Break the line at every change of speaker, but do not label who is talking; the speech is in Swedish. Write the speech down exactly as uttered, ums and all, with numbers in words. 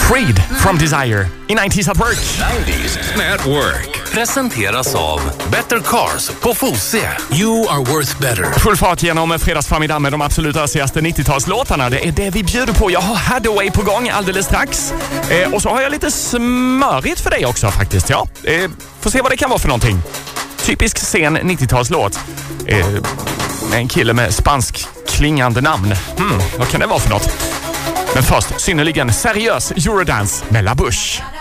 Freed from Desire i nittiotalet at Work.
nittiotalet at Work presenteras av Better Cars på Fosie. You are worth better.
Full fart genom fredagsförmiddag med de absolut ösigaste nittiotalslåtarna. Det är det vi bjuder på. Jag har Hathaway på gång alldeles strax. Eh, och så har jag lite smörigt för dig också faktiskt. Ja, eh, får se vad det kan vara för någonting. Typisk sen nittiotalslåt. Eh, en kille med spansk klingande namn. Hmm, vad kan det vara för något? Men först, synnerligen seriös Eurodance med La Bouche.